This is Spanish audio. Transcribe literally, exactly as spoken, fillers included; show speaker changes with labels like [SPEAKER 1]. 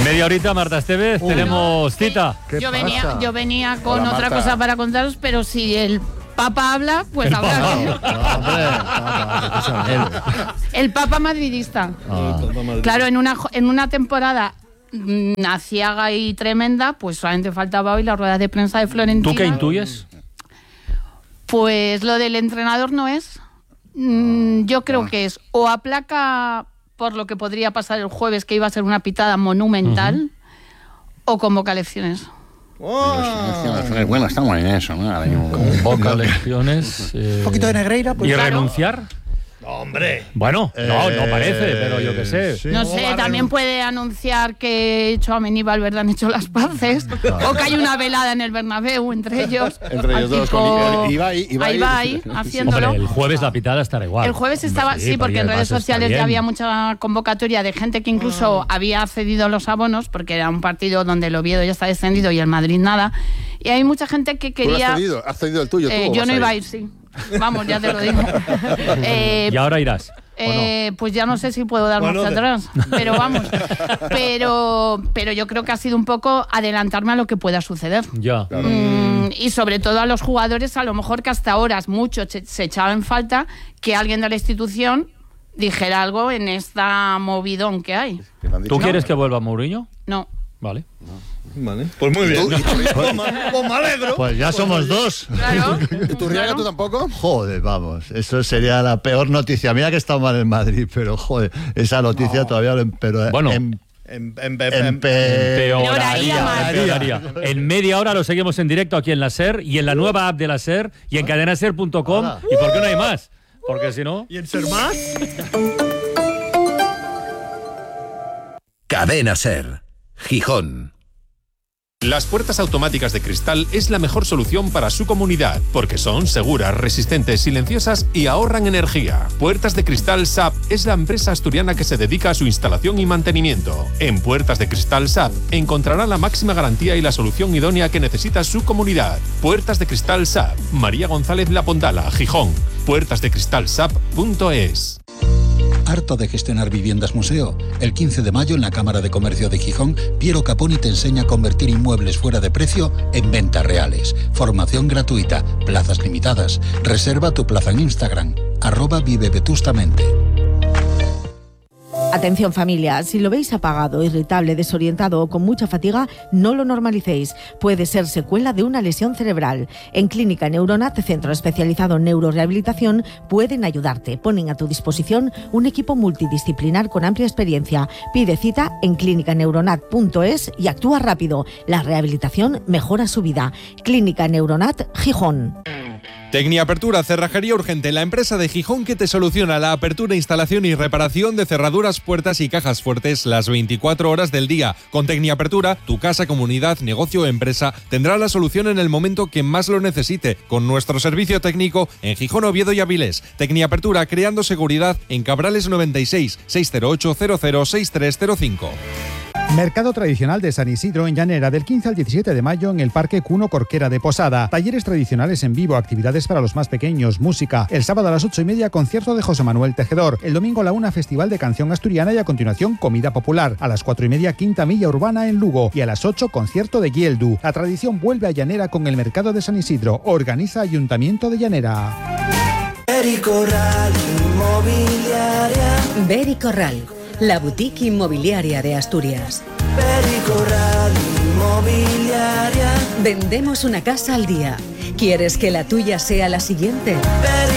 [SPEAKER 1] media horita, Marta Esteves,
[SPEAKER 2] Uy.
[SPEAKER 1] tenemos cita.
[SPEAKER 2] ¿Qué
[SPEAKER 3] Yo
[SPEAKER 2] pasa?
[SPEAKER 3] venía, yo venía con
[SPEAKER 2] Hola,
[SPEAKER 3] otra
[SPEAKER 2] Marta.
[SPEAKER 3] cosa para contaros, pero si el Papa habla, pues
[SPEAKER 1] El
[SPEAKER 3] habrá.
[SPEAKER 1] Papa.
[SPEAKER 2] No, hombre, Papa, precisamente.
[SPEAKER 3] El Papa madridista.
[SPEAKER 2] Ah.
[SPEAKER 3] Claro, en una, jo- en una temporada mm, aciaga y tremenda, pues solamente faltaba hoy la rueda de prensa de Florentino.
[SPEAKER 1] ¿Tú qué intuyes?
[SPEAKER 3] Pues lo del entrenador no es. Mm, yo creo que es o aplaca por lo que podría pasar el jueves, que iba a ser una pitada monumental, o convoca elecciones.
[SPEAKER 4] Bueno, estamos en eso, ¿no? Ahora mismo.
[SPEAKER 1] Convoca elecciones. eh,
[SPEAKER 5] Un poquito de Negreira, pues
[SPEAKER 1] ¿Y
[SPEAKER 3] claro.
[SPEAKER 1] renunciar?
[SPEAKER 6] ¡Hombre!
[SPEAKER 1] Bueno, no, no
[SPEAKER 2] Eh,
[SPEAKER 1] parece, pero yo qué sé.
[SPEAKER 2] sí.
[SPEAKER 3] No
[SPEAKER 6] ¿Cómo
[SPEAKER 3] sé,
[SPEAKER 6] va a
[SPEAKER 3] también
[SPEAKER 6] renun-
[SPEAKER 3] puede anunciar que Tchouaméni y Valverde han hecho las paces, o que hay una velada en el Bernabéu entre ellos.
[SPEAKER 4] Entre ellos
[SPEAKER 3] al
[SPEAKER 4] dos,
[SPEAKER 3] tipo-
[SPEAKER 4] con Ibai, Ibai.
[SPEAKER 3] Ahí va ahí, haciéndolo.
[SPEAKER 1] Hombre, el jueves la pitada estará igual.
[SPEAKER 3] El jueves estaba, sí, porque en redes sociales ya había mucha convocatoria de gente que incluso había cedido los abonos, porque era un partido donde el Oviedo ya está descendido y el Madrid nada. Y hay mucha gente que
[SPEAKER 4] ¿Tú lo
[SPEAKER 3] quería...
[SPEAKER 4] has cedido? ¿Has cedido el tuyo?
[SPEAKER 3] Eh,
[SPEAKER 4] tú, o
[SPEAKER 3] yo
[SPEAKER 4] vas
[SPEAKER 3] no iba a
[SPEAKER 4] ir?
[SPEAKER 3] ir, sí. Vamos, ya te lo digo. Eh,
[SPEAKER 1] ¿Y ahora irás? ¿o no?
[SPEAKER 3] eh, pues ya no sé si puedo dar
[SPEAKER 6] Bueno,
[SPEAKER 3] marcha
[SPEAKER 6] de-
[SPEAKER 3] atrás, pero vamos. Pero, pero yo creo que ha sido un poco adelantarme a lo que pueda suceder.
[SPEAKER 1] Ya.
[SPEAKER 3] Mm, y sobre todo a los jugadores, a lo mejor que hasta ahora muchos se, se echaba en falta que alguien de la institución dijera algo en esta movidón que hay.
[SPEAKER 4] ¿Qué te han dicho?
[SPEAKER 1] ¿Tú quieres que vuelva Mourinho?
[SPEAKER 3] No.
[SPEAKER 1] Vale.
[SPEAKER 6] Vale, pues muy bien.
[SPEAKER 4] ¿Y tú?
[SPEAKER 6] Pues me- pues me alegro.
[SPEAKER 2] Pues ya somos dos.
[SPEAKER 3] Claro.
[SPEAKER 4] ¿Y tú, Riaga,
[SPEAKER 3] Claro.
[SPEAKER 4] tú tampoco?
[SPEAKER 2] Joder, vamos, eso sería la peor noticia. Mira que está mal en Madrid, pero joder, esa noticia todavía lo empeoró.
[SPEAKER 1] Bueno.
[SPEAKER 2] Em-
[SPEAKER 6] En, en, en,
[SPEAKER 2] empe-
[SPEAKER 3] Empeoraría más.
[SPEAKER 1] Empeoraría. En media hora lo seguimos en directo aquí en la SER y en la nueva app de la SER y en cadenaser punto com.
[SPEAKER 2] Hola.
[SPEAKER 1] ¿Y por qué no hay más? Porque si no...
[SPEAKER 6] ¿Y en ser más?
[SPEAKER 7] Cadena SER, Gijón.
[SPEAKER 8] Las puertas automáticas de Cristal es la mejor solución para su comunidad, porque son seguras, resistentes, silenciosas y ahorran energía. Puertas de Cristal S A P es la empresa asturiana que se dedica a su instalación y mantenimiento. En Puertas de Cristal S A P encontrará la máxima garantía y la solución idónea que necesita su comunidad. Puertas de Cristal S A P, María González La Pondala, Gijón. puertas de cristal s a p punto es.
[SPEAKER 9] ¿Harto de gestionar viviendas museo? El quince de mayo en la Cámara de Comercio de Gijón, Piero Caponi te enseña a convertir inmuebles fuera de precio en ventas reales. Formación gratuita, plazas limitadas. Reserva tu plaza en Instagram, arroba vive vetustamente.
[SPEAKER 10] Atención familia, si lo veis apagado, irritable, desorientado o con mucha fatiga, no lo normalicéis. Puede ser secuela de una lesión cerebral. En Clínica Neuronat, centro especializado en neurorehabilitación, pueden ayudarte. Ponen a tu disposición un equipo multidisciplinar con amplia experiencia. Pide cita en clínica neuronat punto es y actúa rápido. La rehabilitación mejora su vida. Clínica Neuronat, Gijón.
[SPEAKER 11] Tecniapertura, cerrajería urgente, la empresa de Gijón que te soluciona la apertura, instalación y reparación de cerraduras, puertas y cajas fuertes las veinticuatro horas del día. Con Tecniapertura, tu casa, comunidad, negocio o empresa tendrá la solución en el momento que más lo necesite, con nuestro servicio técnico en Gijón, Oviedo y Avilés. Tecniapertura, creando seguridad en Cabrales noventa y seis, seis cero ocho cero cero seis tres cero cinco.
[SPEAKER 12] Mercado tradicional de San Isidro en Llanera del quince al diecisiete de mayo en el Parque Cuno Corquera de Posada. Talleres tradicionales en vivo, actividades para los más pequeños, música. El sábado a las ocho y media concierto de José Manuel Tejedor. El domingo a la una festival de canción asturiana y a continuación comida popular. A las cuatro y media quinta milla urbana en Lugo y a las ocho concierto de Gieldu. La tradición vuelve a Llanera con el Mercado de San Isidro. Organiza Ayuntamiento de Llanera.
[SPEAKER 13] Bericorral Inmobiliaria.
[SPEAKER 14] Bericorral, la boutique inmobiliaria de Asturias.
[SPEAKER 13] Bericorral Inmobiliaria.
[SPEAKER 14] Vendemos una casa al día. ¿Quieres que la tuya sea la siguiente?